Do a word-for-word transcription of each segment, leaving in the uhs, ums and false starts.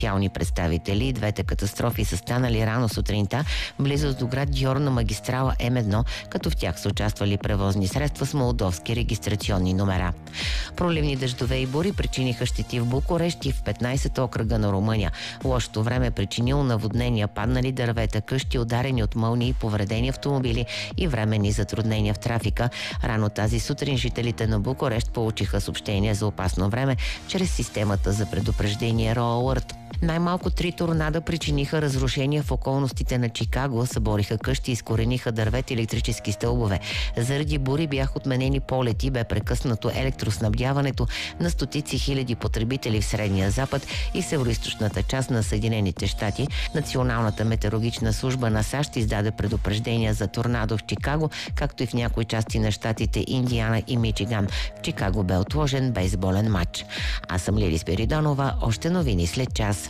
представители. Двете катастрофи са станали рано сутринта, близо до град Дьор на магистрала М едно, като в тях са участвали превозни средства с молдовски регистрационни номера. Проливни дъждове и бури причиниха щети в Букурещ и в петнайсет окръга на Румъния. Лошото време е причинило наводнения, паднали дървета, къщи, ударени от мълнии, повредени автомобили и временни затруднения в трафика. Рано тази сутрин жителите на Букурещ получиха съобщения за опасно време чрез системата за предупреждение RoAlert. Най-малко три торнада причиниха разрушения в околностите на Чикаго, събориха къщи, изкорениха дървет и електрически стълбове. Заради бури бяха отменени полети, бе прекъснато електроснабдяването на стотици хиляди потребители в Средния Запад и североизточната част на Съединените щати. Националната метеорологична служба на САЩ издаде предупреждения за торнадо в Чикаго, както и в някои части на щатите Индиана и Мичиган. В Чикаго бе отложен бейсболен матч. Аз съм Лили Спиридонова. Още новини след час.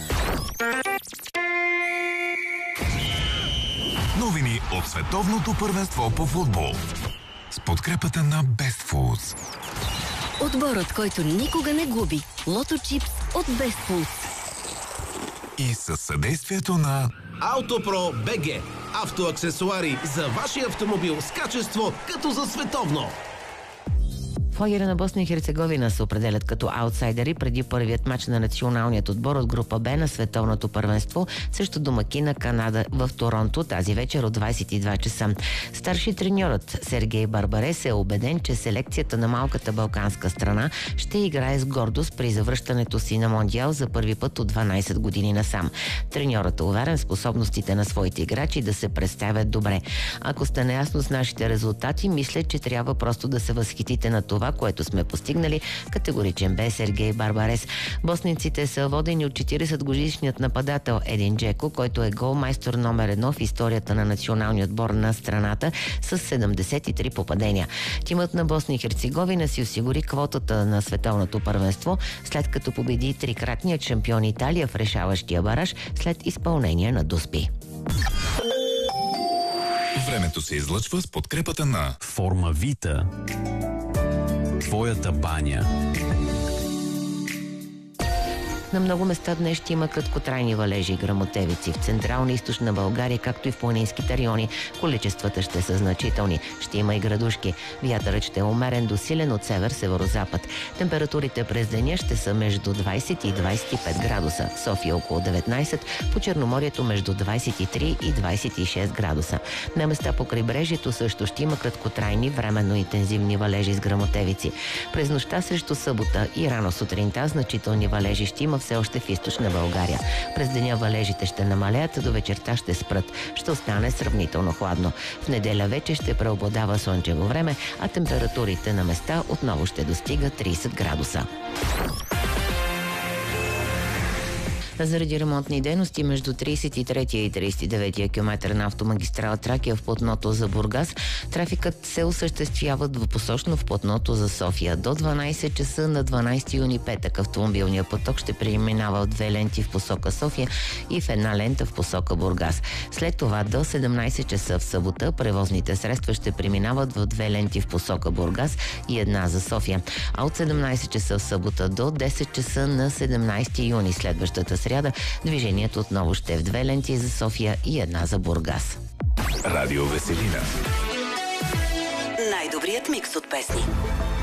Новини от световното първенство по футбол с подкрепата на Best Foods. Отборът, който никога не губи. Лото Чипс от Best Foods. И със съдействието на Автопро БГ. Автоаксесуари за вашия автомобил с качество като за световно. В лагера на Босна и Херцеговина се определят като аутсайдери преди първият матч на националният отбор от група Б на световното първенство срещу домакина Канада в Торонто тази вечер от двайсет и два часа. Старши треньорът Сергей Барбарес е убеден, че селекцията на малката балканска страна ще играе с гордост при завръщането си на Мондиал за първи път от дванайсет години насам. Треньорът е уверен в способностите на своите играчи да се представят добре. Ако сте наясно с нашите резултати, мисля, че трябва просто да се възхитите на това, което сме постигнали, категоричен бе Сергей Барбарес. Босниците са водени от четирийсет годишният нападател Един Джеко, който е голмайстор номер едно в историята на националния отбор на страната с седемдесет и три попадения. Тимът на Босна и Херцеговина си осигури квотата на световното първенство, след като победи трикратният шампион Италия в решаващия бараж след изпълнение на Дуспи. Времето се излъчва с подкрепата на Формавита. Твоята баня. На много места днес ще има краткотрайни валежи и гръмотевици. В централна и източна България, както и в планинските райони, количествата ще са значителни. Ще има и градушки. Вятърът ще е умерен до силен от север-северозапад. Температурите през деня ще са между двайсет и двайсет и пет градуса. В София около деветнайсет, по Черноморието между двайсет и три и двайсет и шест градуса. На места по крайбрежието също ще има краткотрайни, временно интензивни валежи с гръмотевици. През нощта срещу събота и рано сутринта значителни валежи ще има все още в източна България. През деня валежите ще намалеят, до вечерта ще спрат. Ще остане сравнително хладно. В неделя вече ще преобладава слънчево време, а температурите на места отново ще достигат трийсет градуса. Заради ремонтни дейности между трийсет и трети и трийсет и девети километър на автомагистрала Тракия в платното за Бургас, трафикът се осъществява двупосочно в платното за София. До дванайсет часа на дванайсети юни, петък, автомобилният поток ще преминава от две ленти в посока София и в една лента в посока Бургас. След това до седемнайсет часа в събота превозните средства ще преминават в две ленти в посока Бургас и една за София. А от седемнайсет часа в събота до десет часа на седемнайсети юни, следващата сряда, движението отново ще е в две ленти за София и една за Бургас. Радио Веселина. Най-добрият микс от песни.